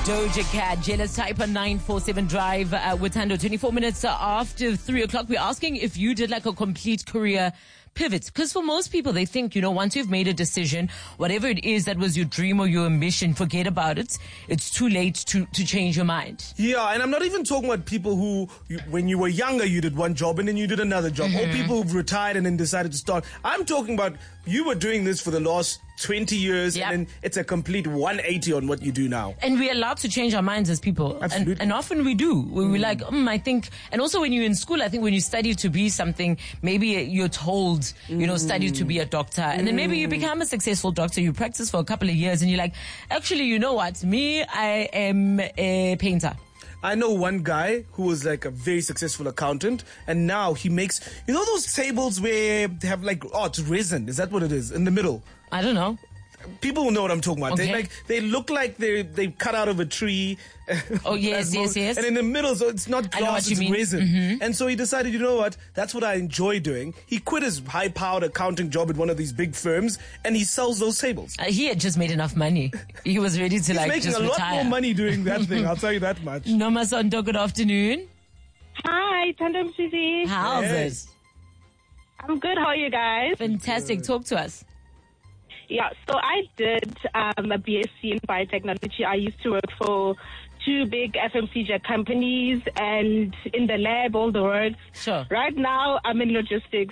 Doja Cat, Jealous Type on 947 Drive with Tando. 24 minutes after 3 o'clock. We're asking if you did like a complete career pivot. Because for most people, they think, once you've made a decision, whatever it is that was your dream or your ambition, forget about it. It's too late to change your mind. Yeah, and I'm not even talking about people who, when you were younger, you did one job and then you did another job. Or people who've retired and then decided to start. I'm talking about you were doing this for the last 20 years and then it's a complete 180 on what you do now. And we're allowed to change our minds as people. Absolutely. And often we do. We're like, I think, and also when you're in school, I think when you study to be something, maybe you're told, study to be a doctor. And then maybe you become a successful doctor, you practice for a couple of years and you're like, actually, you know what? Me, I am a painter. I know one guy who was like a very successful accountant, and now he makes, those tables where they have like, it's resin. Is that what it is? In the middle. I don't know. People will know what I'm talking about. Okay. They look like they cut out of a tree. Oh, yes. And in the middle, so it's not glass, it's resin. Mm-hmm. And so he decided, you know what? That's what I enjoy doing. He quit his high-powered accounting job at one of these big firms, and he sells those tables. He had just made enough money. He was ready to He's making just a lot retire. more money doing that thing. I'll tell you that much. Nomasonto, good afternoon. Hi, Tandem Susie. How's Yes. it? I'm good. How are you guys? Fantastic. Talk to us. Yeah, so I did a BSc in biotechnology. I used to work for 2 big FMCG companies and in the lab, all the works. Sure. Right now, I'm in logistics.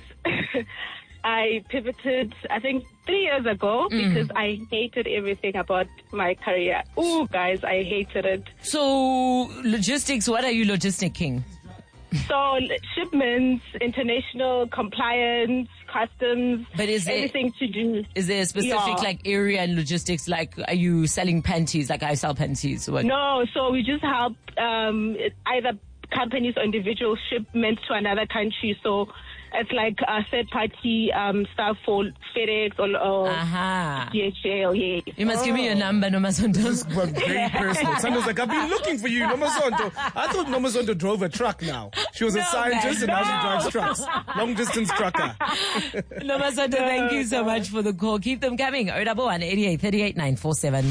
I pivoted, I think, 3 years ago because I hated everything about my career. Oh, guys, I hated it. So, logistics, what are you logisticking? So, shipments, international compliance, customs, But is everything to do. Is there a specific area in logistics? Like, are you selling panties? Like I sell panties? What? No, so we just help either companies or individual shipments to another country. So it's like a third-party stuff for FedEx or DHL. Yeah. You must give me your number, Nomasonto. Very personal. Sando's like, I've been looking for you, Nomasonto. I thought Nomasonto drove a truck now. She was a scientist and now she drives trucks. Long-distance trucker. Nomasonto, thank you so much for the call. Keep them coming. 011 88 38 947.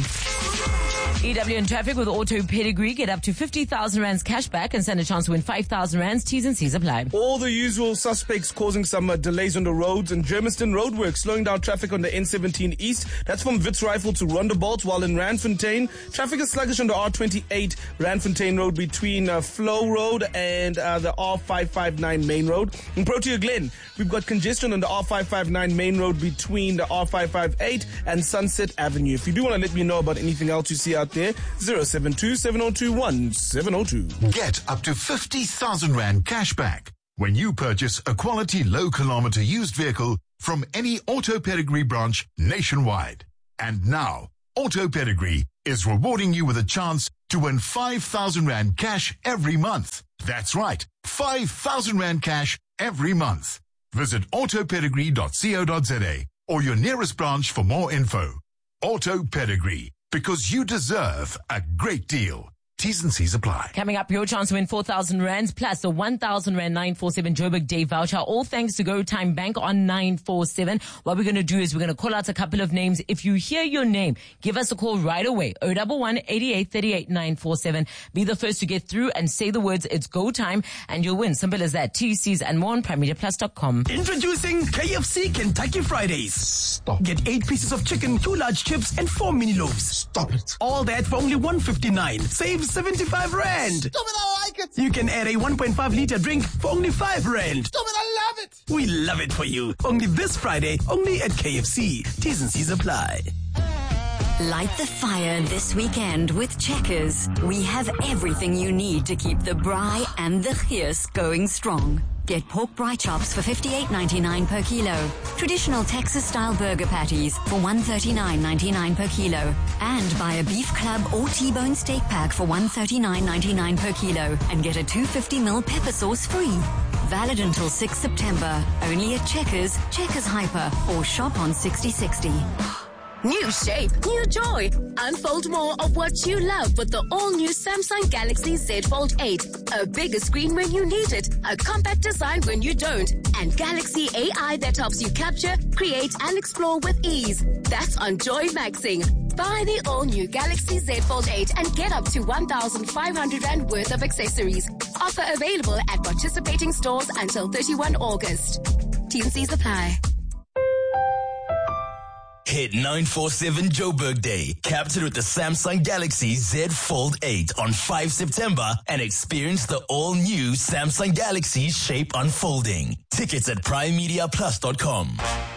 EW in traffic with Auto Pedigree. Get up to 50,000 rands cash back and stand a chance to win 5,000 rands. T's and C's apply. All the usual suspects causing some delays on the roads, and Germiston roadworks slowing down traffic on the N17 East. That's from Wits Rifle to Rondebolt, while in Randfontein, traffic is sluggish on the R28 Randfontein Road between Flow Road and the R559 Main Road. In Protea Glen, we've got congestion on the R559 Main Road between the R558 and Sunset Avenue. If you do want to let me know about anything else you see out there, 072-7021-702. Get up to 50,000 Rand cash back when you purchase a quality low-kilometer used vehicle from any Auto Pedigree branch nationwide. And now, Auto Pedigree is rewarding you with a chance to win 5,000 Rand cash every month. That's right, 5,000 Rand cash every month. Visit autopedigree.co.za or your nearest branch for more info. Auto Pedigree, because you deserve a great deal. T's and C's apply. Coming up, your chance to win 4,000 rands plus a 1,000 rand 947 Joburg Day voucher. All thanks to Go Time Bank on 947. What we're going to do is we're going to call out a couple of names. If you hear your name, give us a call right away. 011 88 38 947. Be the first to get through and say the words, it's go time, and you'll win. Simple as that. TCs and more on PrimeMediaPlus.com. Introducing KFC Kentucky Fridays. Stop. Get 8 pieces of chicken, 2 large chips, and 4 mini loaves. Stop it. All that for only 159. Save 75 Rand. Stop it, I like it. You can add a 1.5 liter drink for only 5 Rand. Stop it, I love it. We love it for you. Only this Friday, only at KFC. T's and C's apply. Light the fire this weekend with Checkers. We have everything you need to keep the braai and the geus going strong. Get pork braai chops for $58.99 per kilo. Traditional Texas-style burger patties for $139.99 per kilo. And buy a beef club or T-bone steak pack for $139.99 per kilo and get a 250ml pepper sauce free. Valid until 6 September. Only at Checkers, Checkers Hyper, or shop on 6060. New shape, new joy. Unfold more of what you love with the all-new Samsung Galaxy Z Fold 8. A bigger screen when you need it, a compact design when you don't, and Galaxy AI that helps you capture, create, and explore with ease. That's on Joy Maxing. Buy the all-new Galaxy Z Fold 8 and get up to 1,500 Rand worth of accessories. Offer available at participating stores until 31 August. T&Cs apply. Hit 947 Joburg Day, captured with the Samsung Galaxy Z Fold 8 on 5 September and experience the all-new Samsung Galaxy Shape unfolding. Tickets at primemediaplus.com.